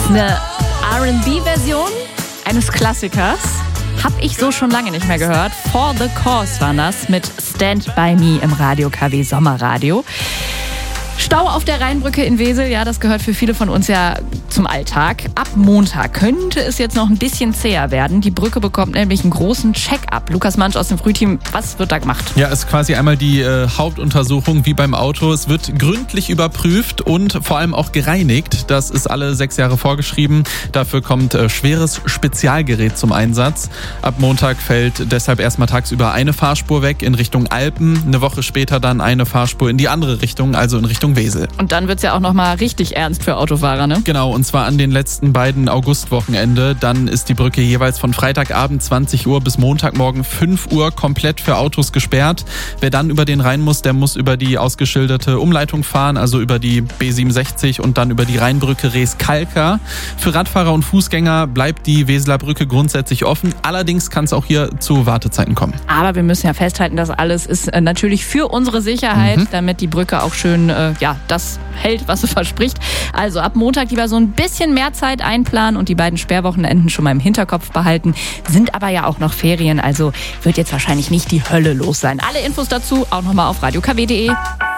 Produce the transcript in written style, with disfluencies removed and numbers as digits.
Eine R&B-Version eines Klassikers. Hab ich so schon lange nicht mehr gehört. For the Cause war das mit Stand By Me im Radio KW Sommerradio. Stau auf der Rheinbrücke in Wesel, ja, das gehört für viele von uns ja zum Alltag. Ab Montag könnte es jetzt noch ein bisschen zäher werden. Die Brücke bekommt nämlich einen großen Check-up. Lukas Mansch aus dem Frühteam, was wird da gemacht? Ja, ist quasi einmal die Hauptuntersuchung wie beim Auto. Es wird gründlich überprüft und vor allem auch gereinigt. Das ist alle 6 Jahre vorgeschrieben. Dafür kommt schweres Spezialgerät zum Einsatz. Ab Montag fällt deshalb erstmal tagsüber eine Fahrspur weg in Richtung Alpen. Eine Woche später dann eine Fahrspur in die andere Richtung, also in Richtung Wesel. Und dann wird's ja auch nochmal richtig ernst für Autofahrer, ne? Genau, und zwar an den letzten beiden Augustwochenende. Dann ist die Brücke jeweils von Freitagabend 20 Uhr bis Montagmorgen 5 Uhr komplett für Autos gesperrt. Wer dann über den Rhein muss, der muss über die ausgeschilderte Umleitung fahren, also über die B67 und dann über die Rheinbrücke Rees-Kalka. Für Radfahrer und Fußgänger bleibt die Weseler Brücke grundsätzlich offen. Allerdings kann es auch hier zu Wartezeiten kommen. Aber wir müssen ja festhalten, das alles ist natürlich für unsere Sicherheit, damit die Brücke auch schön das hält, was sie verspricht. Also ab Montag lieber so ein bisschen mehr Zeit einplanen und die beiden Sperrwochenenden schon mal im Hinterkopf behalten. Sind aber ja auch noch Ferien, also wird jetzt wahrscheinlich nicht die Hölle los sein. Alle Infos dazu auch nochmal auf radiokw.de.